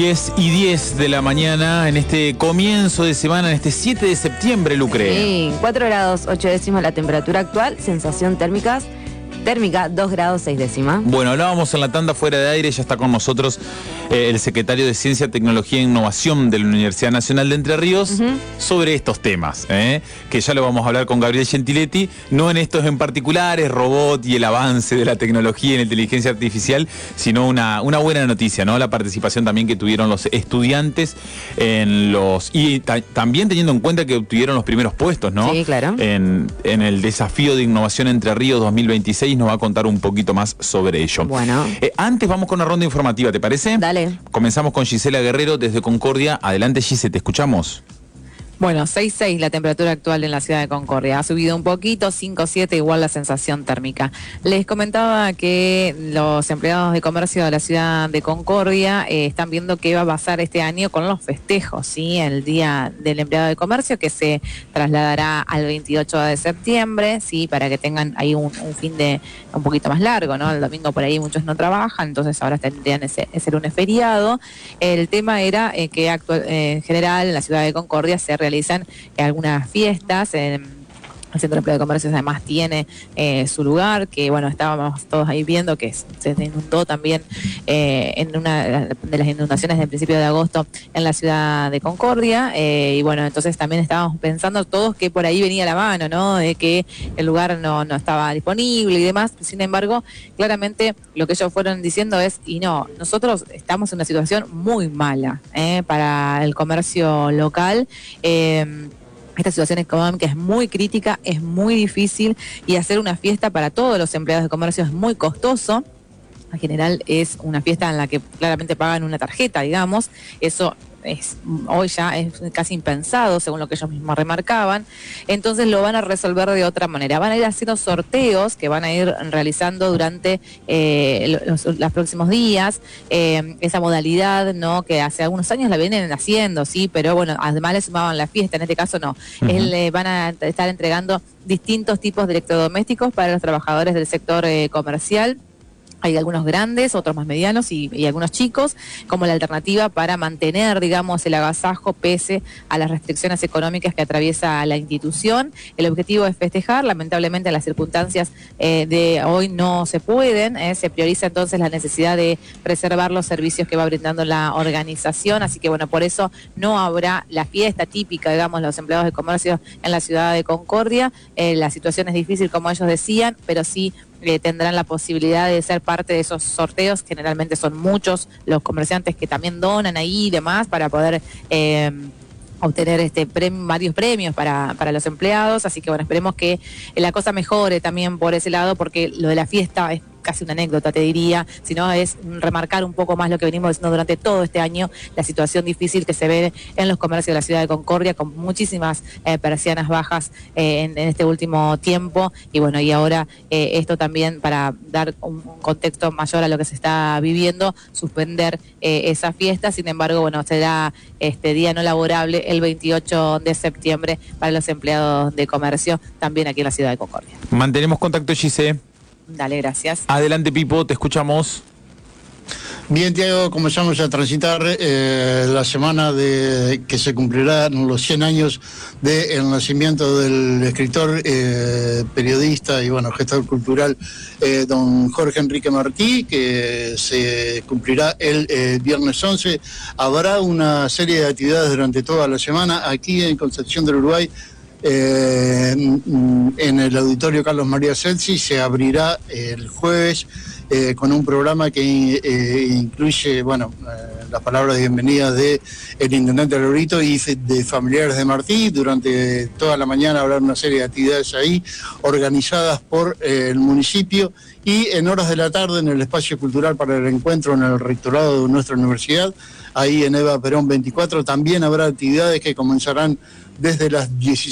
10:10 de la mañana en este comienzo de semana, en este 7 de septiembre, Lucre. Sí, 4 grados 8 décimas la temperatura actual, sensación térmica 2 grados 6 décimas. Bueno, hablábamos en la tanda fuera de aire, ya está con nosotros el secretario de Ciencia, Tecnología e Innovación de la Universidad Nacional de Entre Ríos sobre estos temas, que ya lo vamos a hablar con Gabriel Gentiletti, no en estos en particulares, robot y el avance de la tecnología y la inteligencia artificial, sino una buena noticia, ¿no? La participación también que tuvieron los estudiantes en los... Y también teniendo en cuenta que obtuvieron los primeros puestos, ¿no? Sí, claro. En el desafío de innovación Entre Ríos 2026 nos va a contar un poquito más sobre ello. Bueno. Antes vamos con una ronda informativa, ¿te parece? Dale. Comenzamos con Gisela Guerrero desde Concordia. Adelante, Gise, te escuchamos. Bueno, 6,6 la temperatura actual en la ciudad de Concordia. Ha subido un poquito, 5,7 igual la sensación térmica. Les comentaba que los empleados de comercio de la ciudad de Concordia están viendo qué va a pasar este año con los festejos, ¿sí? El Día del Empleado de Comercio, que se trasladará al 28 de septiembre, ¿sí? Para que tengan ahí un fin de un poquito más largo, ¿no? El domingo por ahí muchos no trabajan, entonces ahora tendrían ese lunes feriado. El tema era que en general en la ciudad de Concordia se realizan algunas fiestas. El Centro de Empleo de Comercio además tiene su lugar, que bueno, estábamos todos ahí viendo que se inundó también en una de las inundaciones del principio de agosto en la ciudad de Concordia, y bueno, entonces también estábamos pensando todos que por ahí venía la mano, ¿no? De que el lugar no estaba disponible y demás. Sin embargo, claramente lo que ellos fueron diciendo es, y no, nosotros estamos en una situación muy mala para el comercio local. Esta situación económica es muy crítica, es muy difícil, y hacer una fiesta para todos los empleados de comercio es muy costoso. En general es una fiesta en la que claramente pagan una tarjeta, digamos. Eso hoy ya es casi impensado, según lo que ellos mismos remarcaban. Entonces lo van a resolver de otra manera. Van a ir haciendo sorteos que van a ir realizando durante los próximos días. Esa modalidad, ¿no? Que hace algunos años la vienen haciendo, sí, pero bueno, además le sumaban la fiesta, en este caso no. Van a estar entregando distintos tipos de electrodomésticos para los trabajadores del sector comercial. Hay algunos grandes, otros más medianos y algunos chicos, como la alternativa para mantener, digamos, el agasajo pese a las restricciones económicas que atraviesa la institución. El objetivo es festejar, lamentablemente las circunstancias de hoy no se pueden, se prioriza entonces la necesidad de preservar los servicios que va brindando la organización, así que bueno, por eso no habrá la fiesta típica, digamos, los empleados de comercio en la ciudad de Concordia. La situación es difícil, como ellos decían, pero sí tendrán la posibilidad de ser parte de esos sorteos. Generalmente son muchos los comerciantes que también donan ahí y demás para poder obtener varios premios para los empleados. Así que bueno, esperemos que la cosa mejore también por ese lado, porque lo de la fiesta es casi una anécdota, te diría, sino es remarcar un poco más lo que venimos diciendo durante todo este año, la situación difícil que se ve en los comercios de la ciudad de Concordia, con muchísimas persianas bajas en este último tiempo, y bueno, y ahora esto también para dar un contexto mayor a lo que se está viviendo, suspender esa fiesta. Sin embargo, bueno, será este día no laborable el 28 de septiembre para los empleados de comercio, también aquí en la ciudad de Concordia. Mantenemos contacto, Gise. Dale, gracias. Adelante, Pipo, te escuchamos. Bien, Tiago, comenzamos a transitar la semana que se cumplirán los 100 años del nacimiento del escritor, periodista y bueno, gestor cultural don Jorge Enrique Martí, que se cumplirá el viernes 11. Habrá una serie de actividades durante toda la semana aquí en Concepción del Uruguay. En el auditorio Carlos María Celsi se abrirá el jueves con un programa que incluye, bueno, las palabras de bienvenida de el intendente Lorito y de familiares de Martí. Durante toda la mañana habrá una serie de actividades ahí organizadas por el municipio, y en horas de la tarde en el espacio cultural para el encuentro en el rectorado de nuestra universidad, ahí en Eva Perón 24, también habrá actividades que comenzarán desde las 17.